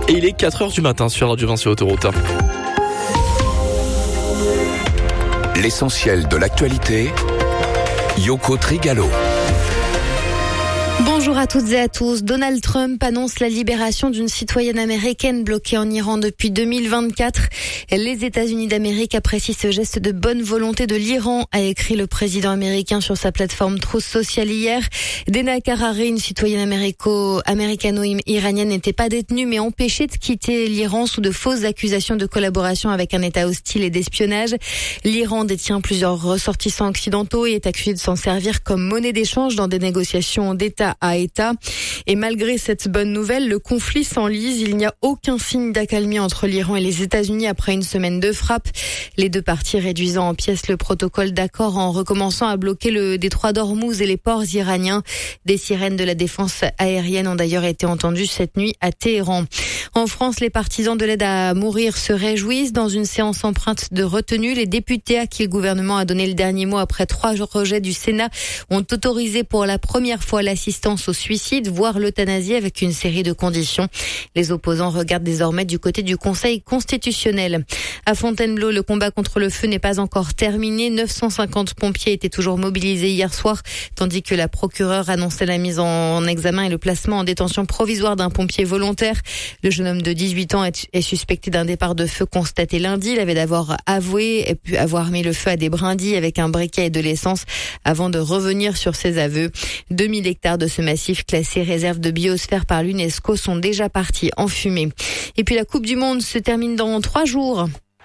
Et il est 4h du matin sur Radio Vinci Autoroute. L'essentiel de l'actualité, Yoko Trigalo. Bonjour à toutes et à tous. Donald Trump annonce la libération d'une citoyenne américaine bloquée en Iran depuis 2024. Les États-Unis d'Amérique apprécient ce geste de bonne volonté de l'Iran, a écrit le président américain sur sa plateforme Truth Social hier. Dena Karare, une citoyenne américano-iranienne, n'était pas détenue mais empêchée de quitter l'Iran sous de fausses accusations de collaboration avec un État hostile et d'espionnage. L'Iran détient plusieurs ressortissants occidentaux et est accusé de s'en servir comme monnaie d'échange dans des négociations d'État à État. Et malgré cette bonne nouvelle, le conflit s'enlise. Il n'y a aucun signe d'accalmie entre l'Iran et les États-Unis après une semaine de frappe. Les deux parties réduisant en pièces le protocole d'accord en recommençant à bloquer le détroit d'Ormuz et les ports iraniens. Des sirènes de la défense aérienne ont d'ailleurs été entendues cette nuit à Téhéran. En France, les partisans de l'aide à mourir se réjouissent. Dans une séance empreinte de retenue, les députés à qui le gouvernement a donné le dernier mot après 3 rejets du Sénat ont autorisé pour la première fois l'assistance au suicide, voire l'euthanasie avec une série de conditions. Les opposants regardent désormais du côté du Conseil constitutionnel. À Fontainebleau, le combat contre le feu n'est pas encore terminé. 950 pompiers étaient toujours mobilisés hier soir, tandis que la procureure annonçait la mise en examen et le placement en détention provisoire d'un pompier volontaire. Le jeune homme de 18 ans est suspecté d'un départ de feu constaté lundi. Il avait d'abord avoué et puis avoir mis le feu à des brindilles avec un briquet et de l'essence avant de revenir sur ses aveux. 2000 hectares de ce massif classé réserve de biosphère par l'UNESCO sont déjà partis en fumée. Et puis la Coupe du Monde se termine dans 3 jours.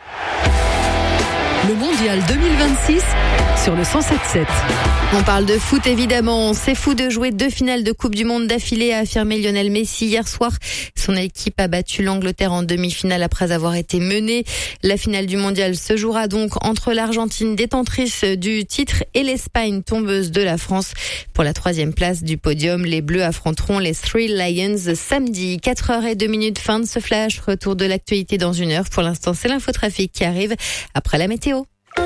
Le Mondial 2026 sur le 107.7. On parle de foot évidemment. C'est fou de jouer 2 finales de Coupe du Monde d'affilée, a affirmé Lionel Messi hier soir. Son équipe a battu l'Angleterre en demi-finale après avoir été menée. La finale du Mondial se jouera donc entre l'Argentine, détentrice du titre, et l'Espagne, tombeuse de la France. Pour la 3e place du podium, les Bleus affronteront les Three Lions samedi. 4h02, fin de ce flash. Retour de l'actualité dans 1 heure. Pour l'instant, c'est l'infotrafic qui arrive après la météo.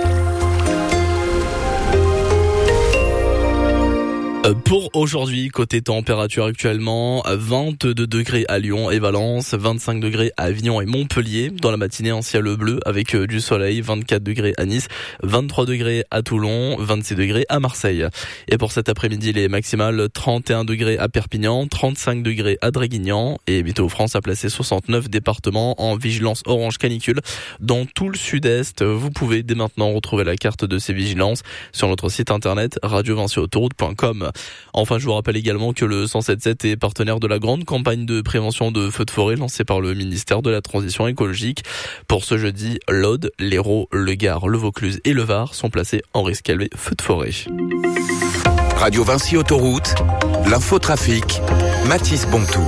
Pour aujourd'hui, côté température actuellement, 22 degrés à Lyon et Valence, 25 degrés à Avignon et Montpellier. Dans la matinée, un ciel bleu avec du soleil, 24 degrés à Nice, 23 degrés à Toulon, 26 degrés à Marseille. Et pour cet après-midi, les maximales, 31 degrés à Perpignan, 35 degrés à Draguignan. Et Météo France a placé 69 départements en vigilance orange canicule dans tout le sud-est. Vous pouvez dès maintenant retrouver la carte de ces vigilances sur notre site internet radiovinciautoroute.com. Enfin, je vous rappelle également que le 107.7 est partenaire de la grande campagne de prévention de feux de forêt lancée par le ministère de la Transition écologique. Pour ce jeudi, l'Aude, l'Hérault, le Gard, le Vaucluse et le Var sont placés en risque élevé feux de forêt. Radio Vinci Autoroute, l'infotrafic, Mathis Bontou.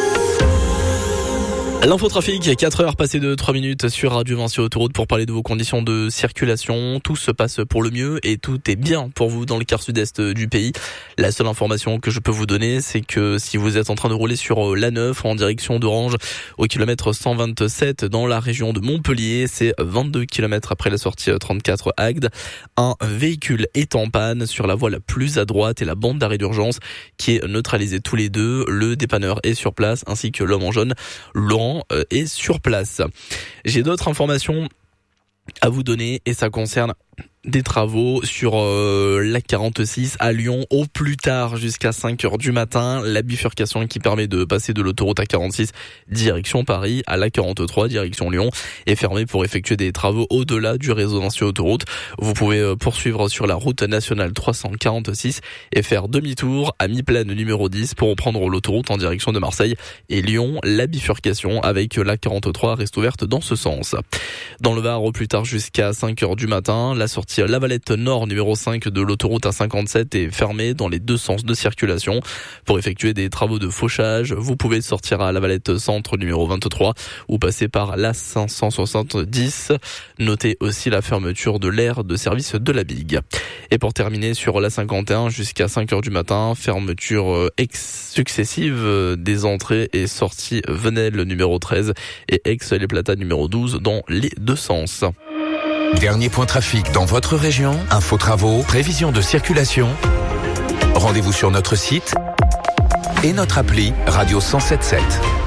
L'infotrafic, 4h passées de 3 minutes sur Radio Vinci Autoroute pour parler de vos conditions de circulation. Tout se passe pour le mieux et tout est bien pour vous dans le quart sud-est du pays. La seule information que je peux vous donner, c'est que si vous êtes en train de rouler sur l'A9 en direction d'Orange au kilomètre 127 dans la région de Montpellier, c'est 22 km après la sortie 34 Agde. Un véhicule est en panne sur la voie la plus à droite et la bande d'arrêt d'urgence qui est neutralisée tous les deux. Le dépanneur est sur place ainsi que l'homme en jaune, Laurent, est sur place. J'ai d'autres informations à vous donner et ça concerne des travaux sur la 46 à Lyon au plus tard jusqu'à 5h du matin. La bifurcation qui permet de passer de l'autoroute A46 direction Paris à la 43 direction Lyon est fermée pour effectuer des travaux au-delà du réseau Vinci Autoroute. Vous pouvez poursuivre sur la route nationale 346 et faire demi-tour à mi-plaine numéro 10 pour prendre l'autoroute en direction de Marseille et Lyon. La bifurcation avec la 43 reste ouverte dans ce sens. Dans le Var au plus tard jusqu'à 5h du matin, la sortie La Valette Nord numéro 5 de l'autoroute A57 est fermée dans les deux sens de circulation. Pour effectuer des travaux de fauchage, vous pouvez sortir à La Valette Centre numéro 23 ou passer par la 570. Notez aussi la fermeture de l'aire de service de la Bigue. Et pour terminer sur la 51 jusqu'à 5h du matin, fermeture successive des entrées et sorties Venelle numéro 13 et Aix-les Plata numéro 12 dans les deux sens. Dernier point trafic dans votre région, info travaux, prévision de circulation. Rendez-vous sur notre site et notre appli Radio 107.7.